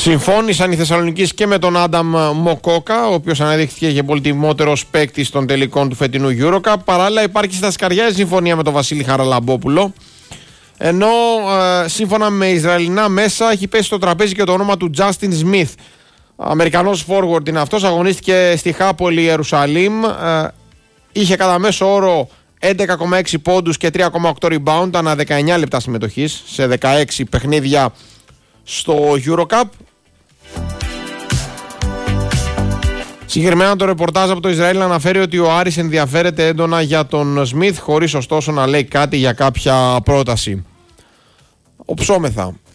Συμφώνησαν οι Θεσσαλονικείς και με τον Άνταμ Μοκόκα, ο οποίος αναδείχθηκε και πολυτιμότερος παίκτης των τελικών του φετινού EuroCup. Παράλληλα υπάρχει στα σκαριά η συμφωνία με τον Βασίλη Χαραλαμπόπουλο. Ενώ σύμφωνα με Ισραηλινά μέσα έχει πέσει στο τραπέζι και το όνομα του Justin Smith. Αμερικανός forward είναι αυτός, αγωνίστηκε στη Χάπολη Ιερουσαλήμ. Είχε κατά μέσο όρο 11,6 πόντους και 3,8 rebound ανά 19 λεπτά συμμετοχής σε 16 παιχνίδια στο EuroCup. Συγκεκριμένα το ρεπορτάζ από το Ισραήλ αναφέρει ότι ο Άρης ενδιαφέρεται έντονα για τον Σμιθ, χωρίς ωστόσο να λέει κάτι για κάποια πρόταση. Οψόμεθα.